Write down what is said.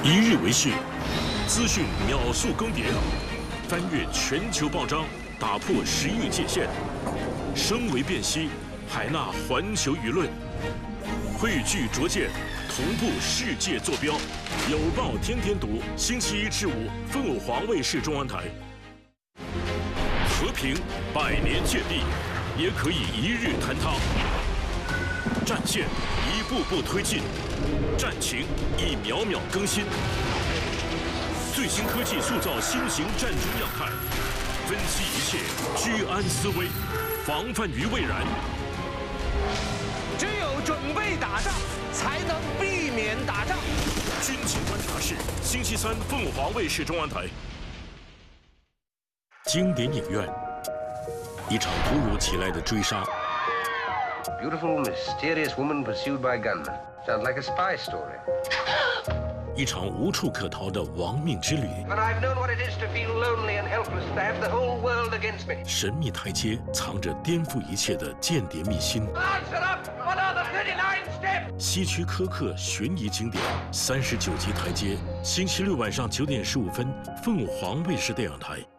一日为市，资讯秒速更迭，翻越全球报章，打破时域界限，声为辨析，海纳环球舆论，汇聚拙见，同步世界坐标。有报天天读，星期一至五，凤凰卫视中文台。和平100年建立，也可以一日坍塌。战线一步步推进，战情一秒秒更新。最新科技塑造新型战争样态，分析一切，居安思危，防范于未然。 只有准备打仗，才能避免打仗。 军情观察室，星期三，凤凰卫视中文台。经典影院，一场突如其来的追杀。 Beautiful, mysterious woman pursued by gunmen. Sounds like a spy story. 一场无处可逃的亡命之旅。 But I've known what it is to feel lonely and helpless, to have the whole world against me. 神秘台阶藏着颠覆一切的间谍秘辛。 Answer up! What are the 39 steps? 希区柯克悬疑经典39集台阶，星期六晚上9点15分，凤凰卫视电影台。